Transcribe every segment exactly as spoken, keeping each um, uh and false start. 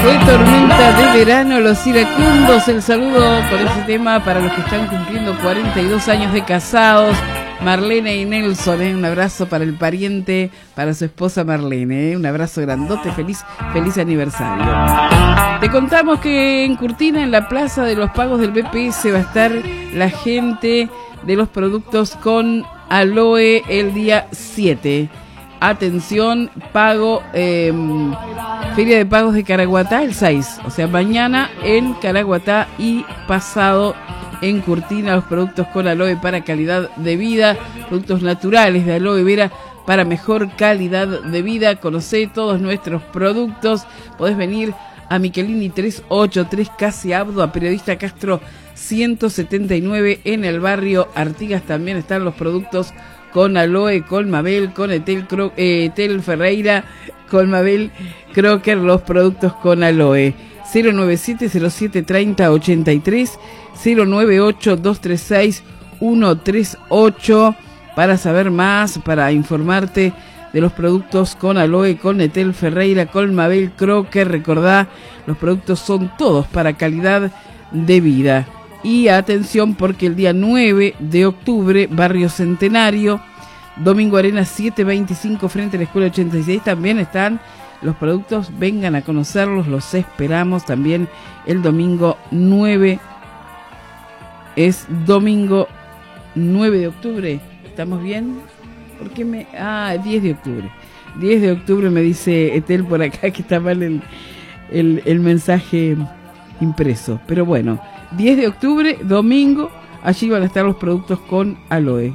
Fue tormenta de verano, los iracundos. El saludo con ese tema para los que están cumpliendo cuarenta y dos años de casados. Marlene y Nelson, ¿eh? Un abrazo para el pariente, para su esposa Marlene, ¿eh? Un abrazo grandote, feliz, feliz aniversario. Te contamos que en Curtina, en la Plaza de los Pagos del B P S, va a estar la gente de los productos con aloe el día siete. Atención, pago, eh, Feria de Pagos de Caraguatá el seis, o sea, mañana en Caraguatá y pasado en Curtina, los productos con aloe para calidad de vida, productos naturales de aloe vera para mejor calidad de vida. Conocé todos nuestros productos, podés venir a Michelini trescientos ochenta y tres, Casi Abdo, a Periodista Castro ciento setenta y nueve, en el barrio Artigas también están los productos con aloe, con Mabel, con Etel, Cro- eh, Etel Ferreira, con Mabel Crocker, los productos con aloe. cero nueve siete cero siete treinta ochenta y tres, cero nueve ocho dos tres seis uno tres ocho para saber más, para informarte de los productos con aloe, con Etel Ferreira, con Mabel Crocker. Recordá, los productos son todos para calidad de vida. Y atención, porque el día nueve de octubre, Barrio Centenario, Domingo Arena setecientos veinticinco, frente a la Escuela ochenta y seis, también están los productos. Vengan a conocerlos, los esperamos también el domingo nueve. Es domingo nueve de octubre. ¿Estamos bien? ¿Por qué me...? Ah, diez de octubre. diez de octubre me dice Etel por acá que está mal el, el, el mensaje impreso. Pero bueno, diez de octubre, domingo, allí van a estar los productos con aloe.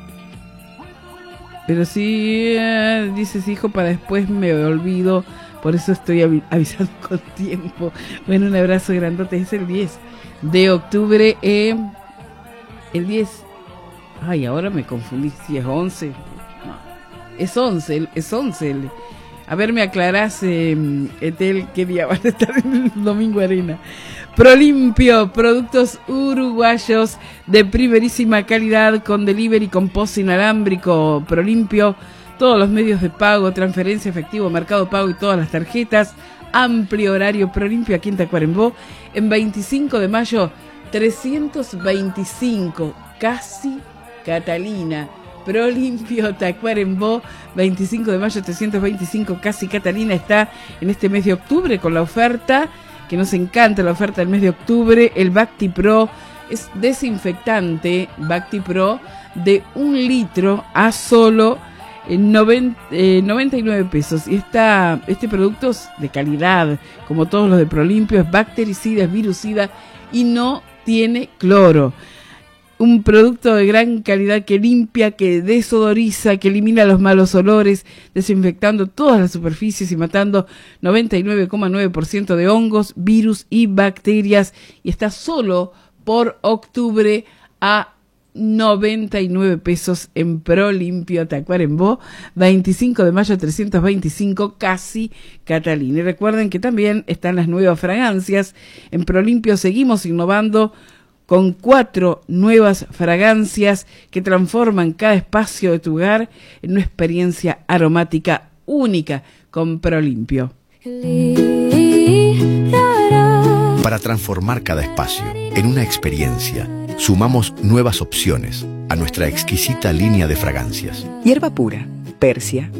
Pero sí, eh, dices, hijo, para después me olvido, por eso estoy avi- avisando con tiempo. Bueno, un abrazo grandote, es el diez de octubre, eh, el diez, ay, ahora me confundí, si es once, no, es once, es once, el, a ver, me aclarás, eh, Etel, qué día van a estar en el Domingo Arena. Prolimpio, productos uruguayos de primerísima calidad, con delivery, con post inalámbrico. Prolimpio, todos los medios de pago, transferencia, efectivo, Mercado Pago y todas las tarjetas. Amplio horario. Prolimpio aquí en Tacuarembó, en veinticinco de mayo trescientos veinticinco, Casi Catalina. Prolimpio, Tacuarembó, veinticinco de mayo trescientos veinticinco, Casi Catalina. Está en este mes de octubre con la oferta que nos encanta, la oferta del mes de octubre. El Bacti Pro es desinfectante Bacti Pro de un litro a solo eh, noventa, eh, noventa y nueve pesos. Y esta, este producto es de calidad, como todos los de Prolimpio, es bactericida, es virucida y no tiene cloro. Un producto de gran calidad que limpia, que desodoriza, que elimina los malos olores, desinfectando todas las superficies y matando noventa y nueve coma nueve por ciento de hongos, virus y bacterias. Y está solo por octubre a noventa y nueve pesos en Prolimpio Tacuarembó, veinticinco de mayo trescientos veinticinco, Casi Catalina. Y recuerden que también están las nuevas fragancias. En Prolimpio seguimos innovando con cuatro nuevas fragancias que transforman cada espacio de tu hogar en una experiencia aromática única con Prolimpio. Para transformar cada espacio en una experiencia, sumamos nuevas opciones a nuestra exquisita línea de fragancias. Hierba pura, persia,